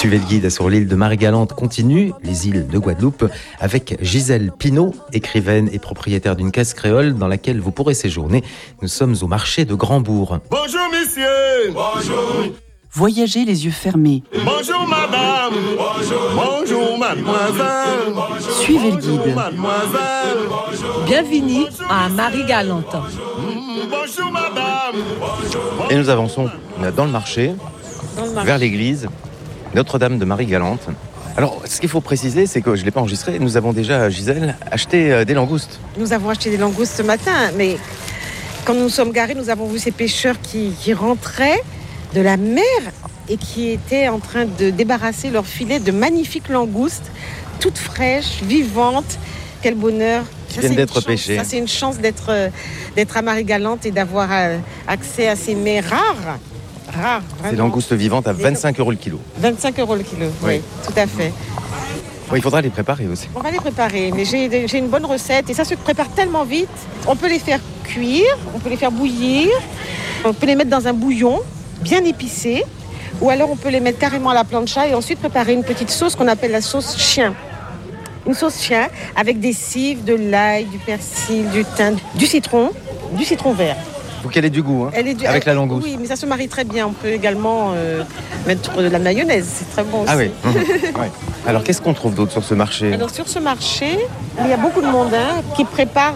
Suivez le guide sur l'île de Marie-Galante continue, les îles de Guadeloupe, avec Gisèle Pinault, écrivaine et propriétaire d'une case créole dans laquelle vous pourrez séjourner. Nous sommes au marché de Grand-Bourg. Bonjour messieurs. Bonjour. Voyagez les yeux fermés. Bonjour madame. Bonjour. Bonjour mademoiselle. Suivez le guide. Mademoiselle. Bienvenue à Marie-Galante. Bonjour madame. Et nous avançons dans le marché, vers l'église Notre-Dame de Marie-Galante. Alors, ce qu'il faut préciser, c'est que je ne l'ai pas enregistré, nous avons déjà, Gisèle, acheté des langoustes. Nous avons acheté des langoustes ce matin, mais quand nous sommes garés, nous avons vu ces pêcheurs qui rentraient de la mer et qui étaient en train de débarrasser leur filet de magnifiques langoustes, toutes fraîches, vivantes. Quel bonheur! Qui viennent d'être pêchées. Ça, c'est une chance d'être à Marie-Galante et d'avoir accès à ces mets rares. Ces langoustes vivantes à 25 € le kilo. 25 € le kilo, oui, tout à fait. Oui, il faudra les préparer aussi. On va les préparer, mais j'ai une bonne recette et ça se prépare tellement vite. On peut les faire cuire, on peut les faire bouillir, on peut les mettre dans un bouillon bien épicé, ou alors on peut les mettre carrément à la plancha et ensuite préparer une petite sauce qu'on appelle la sauce chien. Une sauce chien avec des cives, de l'ail, du persil, du thym, du citron vert. Il faut qu'elle ait du goût, hein, avec la langouste. Oui, mais ça se marie très bien. On peut également mettre de la mayonnaise, c'est très bon aussi. Ah oui. Ouais. Alors, qu'est-ce qu'on trouve d'autre sur ce marché ? Alors, sur ce marché, il y a beaucoup de monde qui prépare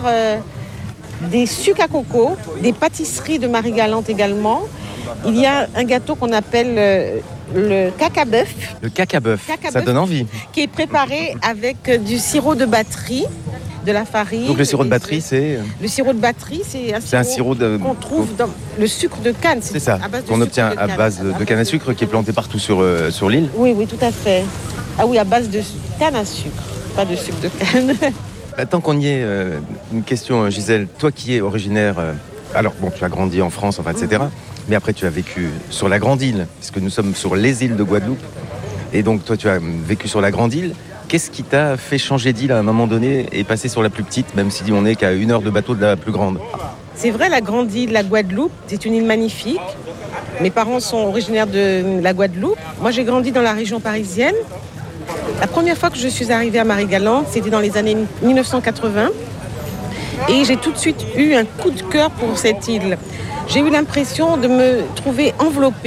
des sucres à coco, des pâtisseries de Marie-Galante également. Il y a un gâteau qu'on appelle le caca-bœuf. Le caca-bœuf, ça donne envie. Qui est préparé avec du sirop de batterie, de la farine. Donc le sirop de batterie, c'est... Le sirop de batterie, c'est un sirop qu'on trouve dans le sucre de canne. C'est ça, qu'on obtient à base de canne à sucre qui est planté partout sur l'île. Oui, tout à fait. Ah oui, à base de canne à sucre, pas de sucre de canne. Tant qu'on y est, une question, Gisèle. Toi qui es originaire... alors bon, tu as grandi en France, enfin, etc. Mais après, tu as vécu sur la grande île, puisque nous sommes sur les îles de Guadeloupe. Et donc, toi, tu as vécu sur la grande île. Qu'est-ce qui t'a fait changer d'île à un moment donné et passer sur la plus petite, même si on n'est qu'à 1 heure de bateau de la plus grande ? C'est vrai, la grande île, la Guadeloupe, c'est une île magnifique. Mes parents sont originaires de la Guadeloupe. Moi, j'ai grandi dans la région parisienne. La première fois que je suis arrivée à Marie-Galante, c'était dans les années 1980. Et j'ai tout de suite eu un coup de cœur pour cette île. J'ai eu l'impression de me trouver enveloppée.